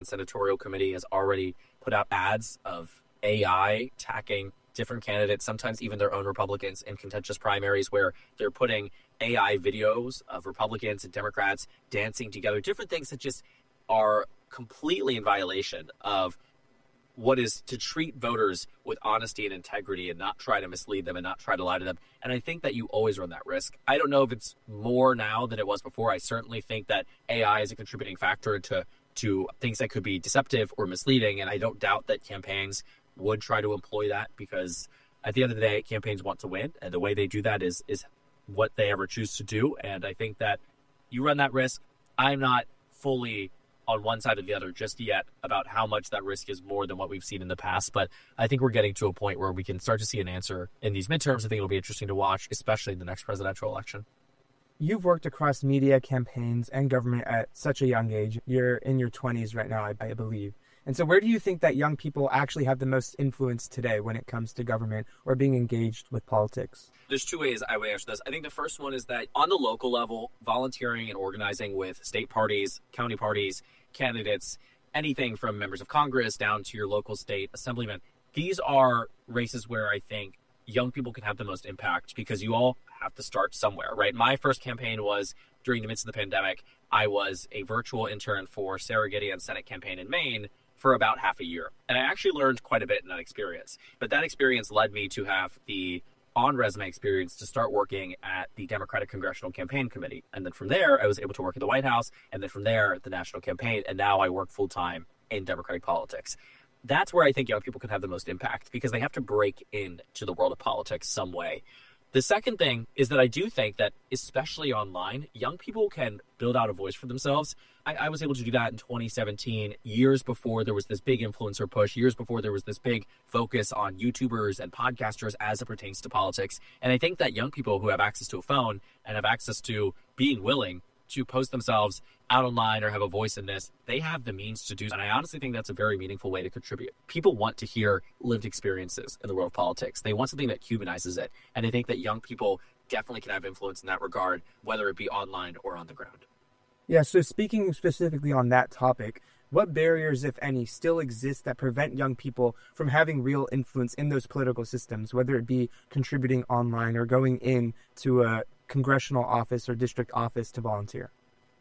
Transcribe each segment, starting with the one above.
senatorial committee has already put out ads of AI attacking different candidates, sometimes even their own Republicans in contentious primaries, where they're putting AI videos of Republicans and Democrats dancing together, different things that just are completely in violation of what is to treat voters with honesty and integrity and not try to mislead them and not try to lie to them. And I think that you always run that risk. I don't know if it's more now than it was before. I certainly think that AI is a contributing factor to things that could be deceptive or misleading. And I don't doubt that campaigns would try to employ that, because at the end of the day, campaigns want to win. And the way they do that is what they ever choose to do. And I think that you run that risk. I'm not fully on one side or the other just yet about how much that risk is more than what we've seen in the past. But I think we're getting to a point where we can start to see an answer in these midterms. I think it'll be interesting to watch, especially in the next presidential election. You've worked across media, campaigns, and government at such a young age. You're in your 20s right now, I believe. And so where do you think that young people actually have the most influence today when it comes to government or being engaged with politics? There's two ways I would answer this. I think the first one is that on the local level, volunteering and organizing with state parties, county parties, candidates, anything from members of Congress down to your local state assemblyman, these are races where I think young people can have the most impact, because you all have to start somewhere, right? My first campaign was during the midst of the pandemic. I was a virtual intern for Sarah Gideon's Senate campaign in Maine for about half a year. And I actually learned quite a bit in that experience. But that experience led me to have the on-resume experience to start working at the Democratic Congressional Campaign Committee. And then from there, I was able to work at the White House, and then from there at the National Campaign, and now I work full-time in Democratic politics. That's where I think young people can have the most impact, because they have to break into the world of politics some way. The second thing is that I do think that, especially online, young people can build out a voice for themselves. I was able to do that in 2017, years before there was this big influencer push, years before there was this big focus on YouTubers and podcasters as it pertains to politics. And I think that young people who have access to a phone and have access to being willing to post themselves out online or have a voice in this, they have the means to do so. And I honestly think that's a very meaningful way to contribute. People want to hear lived experiences in the world of politics. They want something that humanizes it. And I think that young people definitely can have influence in that regard, whether it be online or on the ground. Yeah, so speaking specifically on that topic, what barriers, if any, still exist that prevent young people from having real influence in those political systems, whether it be contributing online or going in to a congressional office or district office to volunteer?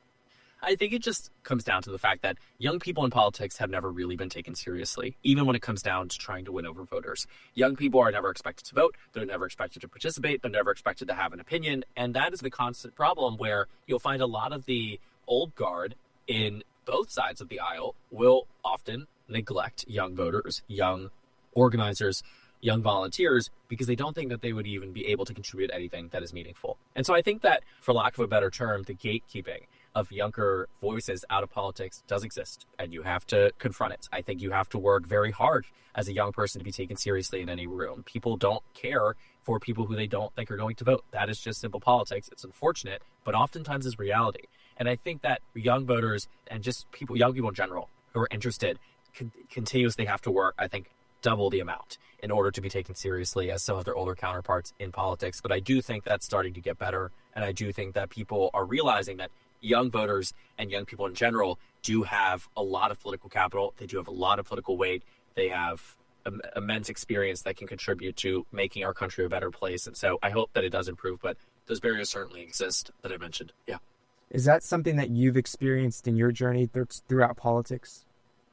I think it just comes down to the fact that young people in politics have never really been taken seriously, even when it comes down to trying to win over voters. Young people are never expected to vote. They're never expected to participate. They're never expected to have an opinion. And that is the constant problem, where you'll find a lot of the old guard in both sides of the aisle will often neglect young voters, young organizers, young volunteers, because they don't think that they would even be able to contribute anything that is meaningful. And so I think that, for lack of a better term, the gatekeeping of younger voices out of politics does exist, and you have to confront it. I think you have to work very hard as a young person to be taken seriously in any room. People don't care for people who they don't think are going to vote. That is just simple politics. It's unfortunate, but oftentimes is reality. And I think that young voters and just young people in general who are interested continuously have to work, I think, double the amount in order to be taken seriously as some of their older counterparts in politics. But I do think that's starting to get better. And I do think that people are realizing that young voters and young people in general do have a lot of political capital. They do have a lot of political weight. They have immense experience that can contribute to making our country a better place. And so I hope that it does improve, but those barriers certainly exist that I mentioned. Yeah. Is that something that you've experienced in your journey throughout politics?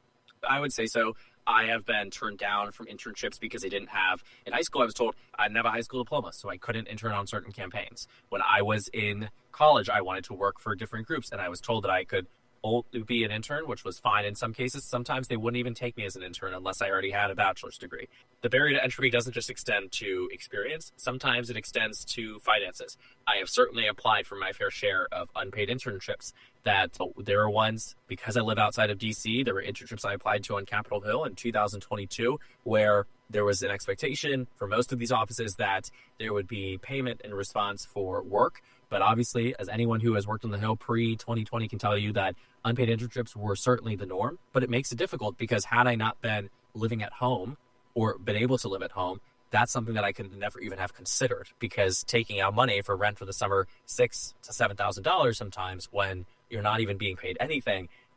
I would say so. I have been turned down from internships because I didn't have, in high school I was told I didn't have a high school diploma, so I couldn't intern on certain campaigns. When I was in college, I wanted to work for different groups, and I was told that I could be an intern, which was fine in some cases. Sometimes they wouldn't even take me as an intern unless I already had a bachelor's degree. The barrier to entry doesn't just extend to experience. Sometimes it extends to finances. I have certainly applied for my fair share of unpaid internships. That there are ones, because I live outside of DC, there were internships I applied to on Capitol Hill in 2022, where there was an expectation for most of these offices that there would be payment in response for work. But obviously, as anyone who has worked on the Hill pre-2020 can tell you, that unpaid internships were certainly the norm. But it makes it difficult, because had I not been living at home or been able to live at home, that's something that I could never even have considered, because taking out money for rent for the summer, $6,000 to $7,000 sometimes, when you're not even being paid anything,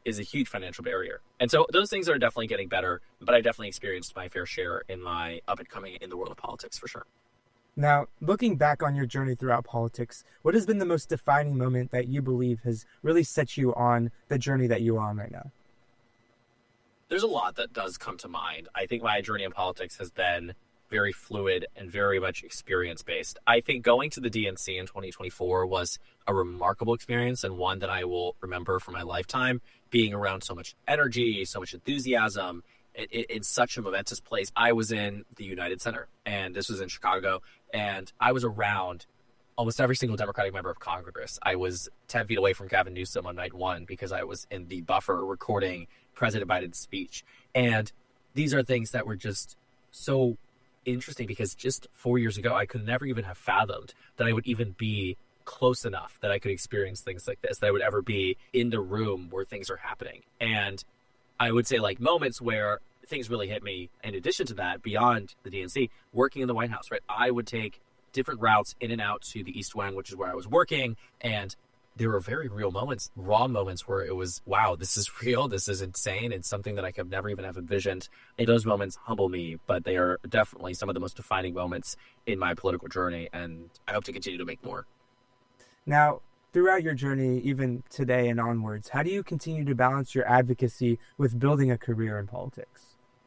is a huge financial barrier. And so those things are definitely getting better, but I definitely experienced my fair share in my up and coming in the world of politics for sure. Now, looking back on your journey throughout politics, what has been the most defining moment that you believe has really set you on the journey that you are on right now? There's a lot that does come to mind. I think my journey in politics has been very fluid and very much experience-based. I think going to the DNC in 2024 was a remarkable experience and one that I will remember for my lifetime, being around so much energy, so much enthusiasm, in such a momentous place. I was in the United Center, and this was in Chicago, and I was around almost every single Democratic member of Congress. I was 10 feet away from Gavin Newsom on night one because I was in the buffer recording President Biden's speech. And these are things that were just so interesting because just 4 years ago, I could never even have fathomed that I would even be close enough that I could experience things like this, that I would ever be in the room where things are happening. And I would say like moments where things really hit me, in addition to that, beyond the DNC, working in the White House, right? I would take different routes in and out to the East Wing, which is where I was working. And there were very real moments, raw moments where it was, wow, this is real. This is insane. It's something that I could never even have envisioned. And those moments humble me, but they are definitely some of the most defining moments in my political journey. And I hope to continue to make more. Now, throughout your journey, even today and onwards, how do you continue to balance your advocacy with building a career in politics?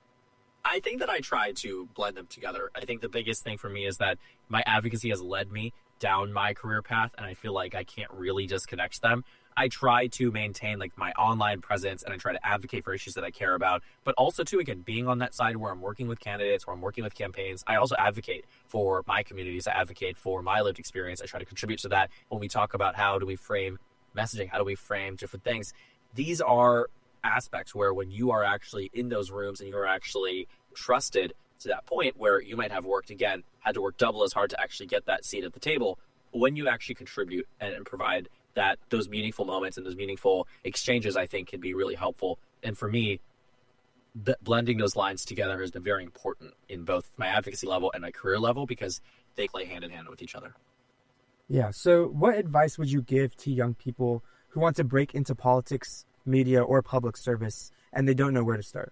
I think that I try to blend them together. I think the biggest thing for me is that my advocacy has led me down my career path, and I feel like I can't really disconnect them. I try to maintain like my online presence, and I try to advocate for issues that I care about, but also too, again, being on that side where I'm working with candidates, where I'm working with campaigns, I also advocate for my communities. I advocate for my lived experience. I try to contribute to that when we talk about how do we frame messaging, how do we frame different things. These are aspects where when you are actually in those rooms and you're actually trusted to that point where you might have worked again, had to work double as hard to actually get that seat at the table, when you actually contribute and provide that those meaningful moments and those meaningful exchanges, I think can be really helpful. And for me, blending those lines together has been very important in both my advocacy level and my career level because they play hand in hand with each other. Yeah. So what advice would you give to young people who want to break into politics, media, or public service, and they don't know where to start?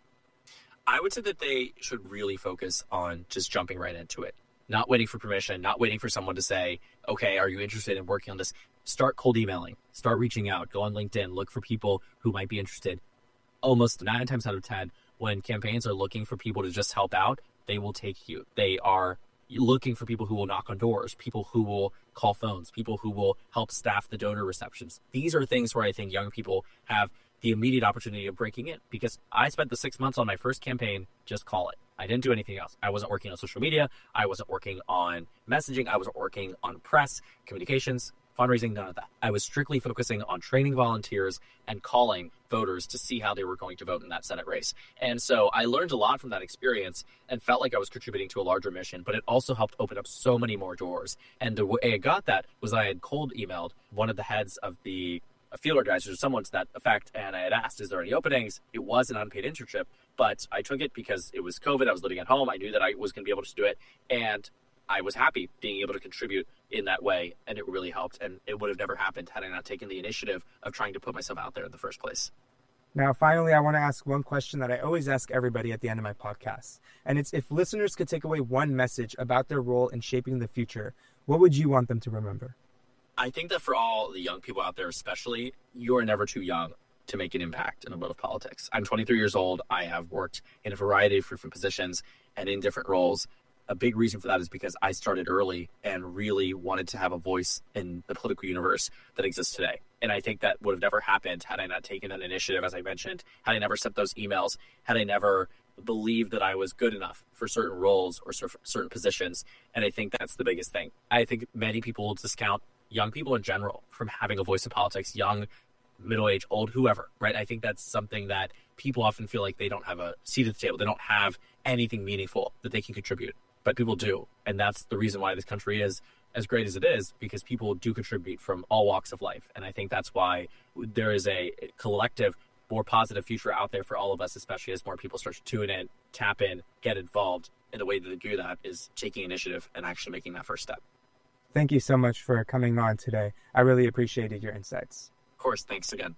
I would say that they should really focus on just jumping right into it, not waiting for permission, not waiting for someone to say, okay, are you interested in working on this? Start cold emailing, start reaching out, go on LinkedIn, look for people who might be interested. Almost 9 times out of 10, when campaigns are looking for people to just help out, they will take you. They are looking for people who will knock on doors, people who will call phones, people who will help staff the donor receptions. These are things where I think young people have the immediate opportunity of breaking in, because I spent the 6 months on my first campaign just call it. I didn't do anything else. I wasn't working on social media. I wasn't working on messaging. I wasn't working on press, communications, fundraising, none of that. I was strictly focusing on training volunteers and calling voters to see how they were going to vote in that Senate race. And so I learned a lot from that experience and felt like I was contributing to a larger mission, but it also helped open up so many more doors. And the way I got that was I had cold emailed one of the heads of the field organizers or someone to that effect, and I had asked, is there any openings? It was an unpaid internship, but I took it because it was COVID. I was living at home. I knew that I was going to be able to do it, and I was happy being able to contribute in that way, and it really helped, and it would have never happened had I not taken the initiative of trying to put myself out there in the first place. Now, finally, I want to ask one question that I always ask everybody at the end of my podcast, and it's if listeners could take away one message about their role in shaping the future, what would you want them to remember? I think that for all the young people out there especially, you are never too young to make an impact in the world of politics. I'm 23 years old. I have worked in a variety of different positions and in different roles. A big reason for that is because I started early and really wanted to have a voice in the political universe that exists today. And I think that would have never happened had I not taken that initiative, as I mentioned, had I never sent those emails, had I never believed that I was good enough for certain roles or certain positions. And I think that's the biggest thing. I think many people will discount young people in general from having a voice in politics, young, middle-aged, old, whoever, right? I think that's something that people often feel like they don't have a seat at the table. They don't have anything meaningful that they can contribute, but people do. And that's the reason why this country is as great as it is, because people do contribute from all walks of life. And I think that's why there is a collective, more positive future out there for all of us, especially as more people start to tune in, tap in, get involved. And the way to do that is taking initiative and actually making that first step. Thank you so much for coming on today. I really appreciated your insights. Of course. Thanks again.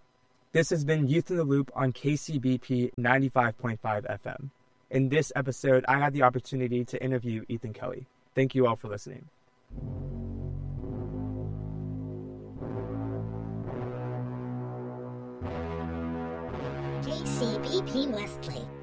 This has been Youth in the Loop on KCBP 95.5 FM. In this episode, I had the opportunity to interview Ethan Kelly. Thank you all for listening. KCBP Westlake.